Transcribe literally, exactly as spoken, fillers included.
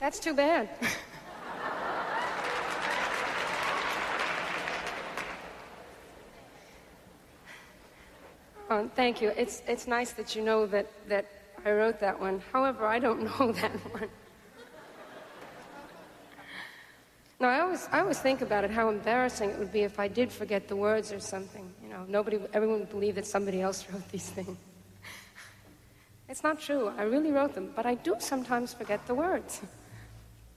That's too bad. Oh, thank you. It's, it's nice that you know that, that I wrote that one. However, I don't know that one. No, I always, I always think about it, how embarrassing it would be if I did forget the words or something. You know, nobody, everyone would believe that somebody else wrote these things. It's not true. I really wrote them, but I do sometimes forget the words.